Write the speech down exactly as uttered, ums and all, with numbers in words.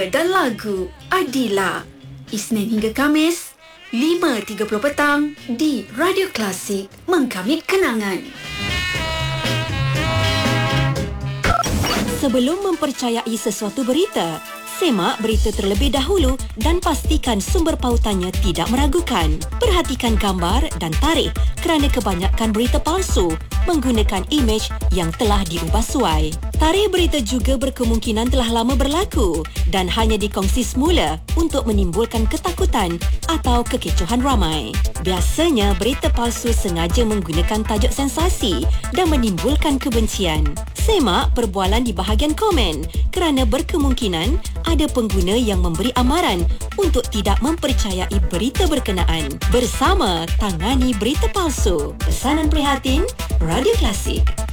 cerita dan lagu Adila. Isnin hingga Kamis, lima tiga puluh petang di Radio Klasik, mengkamit kenangan. Sebelum mempercayai sesuatu berita, semak berita terlebih dahulu dan pastikan sumber pautannya tidak meragukan. Perhatikan gambar dan tarikh kerana kebanyakan berita palsu menggunakan imej yang telah diubah suai. Tarikh berita juga berkemungkinan telah lama berlaku dan hanya dikongsi semula untuk menimbulkan ketakutan atau kekecohan ramai. Biasanya, berita palsu sengaja menggunakan tajuk sensasi dan menimbulkan kebencian. Semak perbualan di bahagian komen kerana berkemungkinan ada pengguna yang memberi amaran untuk tidak mempercayai berita berkenaan. Bersama Tangani Berita Palsu. Pesanan prihatin, Radio Klasik.